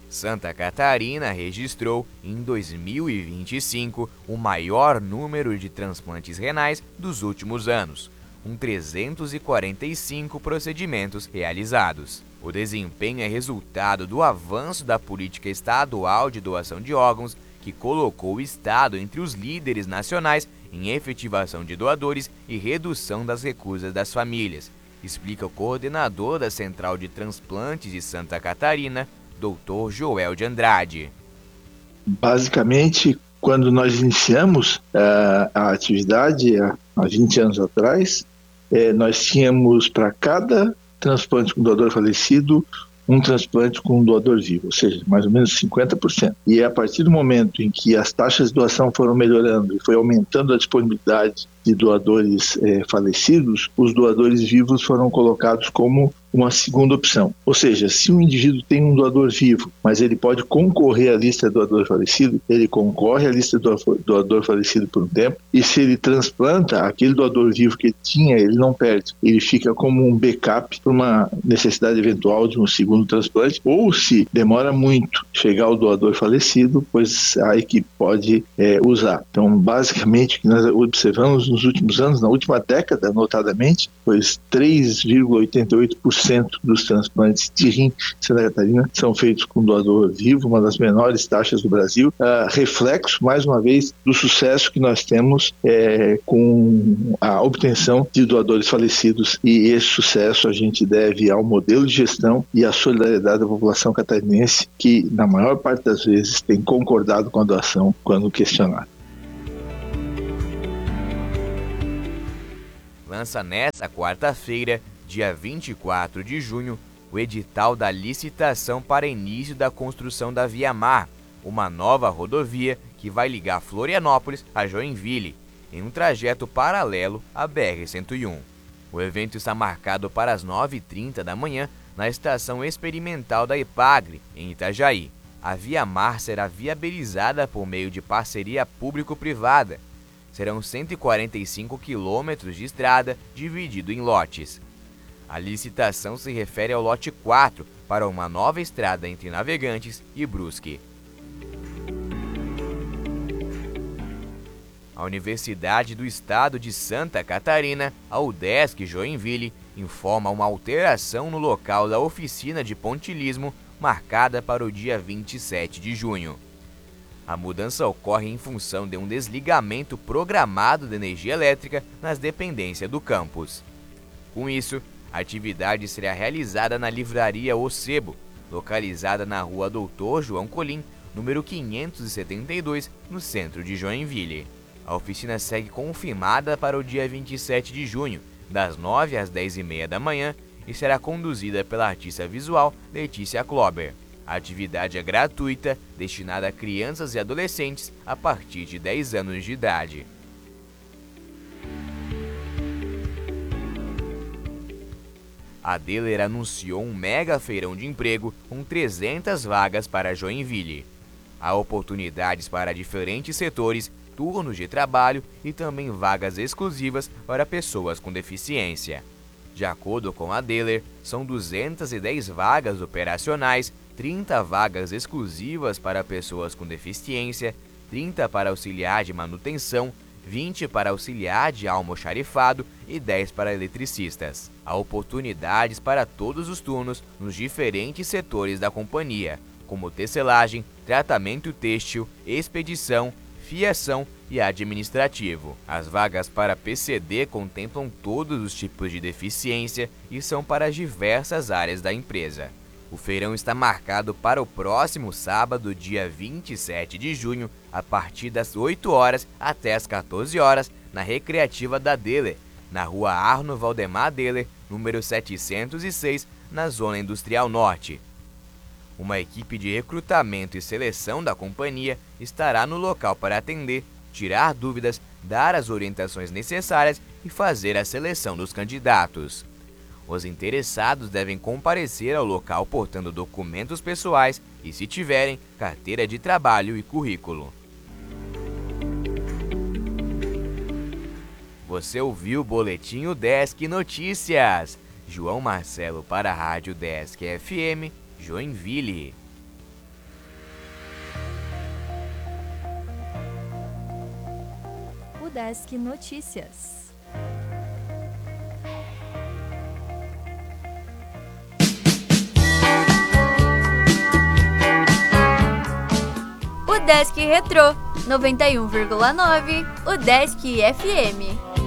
Santa Catarina registrou, em 2025, o maior número de transplantes renais dos últimos anos, com 345 procedimentos realizados. O desempenho é resultado do avanço da política estadual de doação de órgãos, que colocou o estado entre os líderes nacionais em efetivação de doadores e redução das recusas das famílias, explica o coordenador da Central de Transplantes de Santa Catarina, Dr. Joel de Andrade. Basicamente, quando nós iniciamos a atividade há 20 anos atrás, nós tínhamos para cada transplante com doador falecido, um transplante com um doador vivo, ou seja, mais ou menos 50%. E a partir do momento em que as taxas de doação foram melhorando e foi aumentando a disponibilidade de doadores falecidos, os doadores vivos foram colocados como uma segunda opção. Ou seja, se um indivíduo tem um doador vivo, mas ele pode concorrer à lista de doador falecido, ele concorre à lista do doador falecido por um tempo, e se ele transplanta, aquele doador vivo que ele tinha, ele não perde. Ele fica como um backup para uma necessidade eventual de um segundo transplante, ou se demora muito chegar o doador falecido, pois a equipe pode usar. Então, basicamente, o que nós observamos nos últimos anos, na última década, notadamente, pois 3,88% dos transplantes de rim em Santa Catarina são feitos com doador vivo, uma das menores taxas do Brasil, reflexo, mais uma vez, do sucesso que nós temos com a obtenção de doadores falecidos, e esse sucesso a gente deve ao modelo de gestão e à solidariedade da população catarinense, que na maior parte das vezes tem concordado com a doação quando questionado. Lança nesta quarta-feira, dia 24 de junho, o edital da licitação para início da construção da Via Mar, uma nova rodovia que vai ligar Florianópolis a Joinville, em um trajeto paralelo à BR-101. O evento está marcado para as 9h30 da manhã na estação experimental da Epagre, em Itajaí. A Via Mar será viabilizada por meio de parceria público-privada. Serão 145 quilômetros de estrada dividido em lotes. A licitação se refere ao lote 4 para uma nova estrada entre Navegantes e Brusque. A Universidade do Estado de Santa Catarina, a UDESC Joinville, informa uma alteração no local da oficina de pontilismo marcada para o dia 27 de junho. A mudança ocorre em função de um desligamento programado de energia elétrica nas dependências do campus. Com isso, a atividade será realizada na Livraria O Sebo, localizada na Rua Doutor João Colim, número 572, no centro de Joinville. A oficina segue confirmada para o dia 27 de junho, das 9 às 10h30 da manhã, e será conduzida pela artista visual Letícia Klober. A atividade é gratuita, destinada a crianças e adolescentes a partir de 10 anos de idade. A Deller anunciou um mega feirão de emprego com 300 vagas para Joinville. Há oportunidades para diferentes setores, turnos de trabalho e também vagas exclusivas para pessoas com deficiência. De acordo com a Deller, são 210 vagas operacionais, 30 vagas exclusivas para pessoas com deficiência, 30 para auxiliar de manutenção, 20 para auxiliar de almoxarifado e 10 para eletricistas. Há oportunidades para todos os turnos nos diferentes setores da companhia, como tecelagem, tratamento têxtil, expedição, fiação e administrativo. As vagas para PCD contemplam todos os tipos de deficiência e são para as diversas áreas da empresa. O feirão está marcado para o próximo sábado, dia 27 de junho, a partir das 8 horas até as 14 horas, na Recreativa da Deller, na Rua Arno Valdemar Deller, número 706, na Zona Industrial Norte. Uma equipe de recrutamento e seleção da companhia estará no local para atender, tirar dúvidas, dar as orientações necessárias e fazer a seleção dos candidatos. Os interessados devem comparecer ao local portando documentos pessoais e, se tiverem, carteira de trabalho e currículo. Você ouviu o Boletim UDESC Notícias. João Marcelo para a Rádio UDESC FM, Joinville. Desk Notícias. O Desk Retrô 91,9, o Desk FM.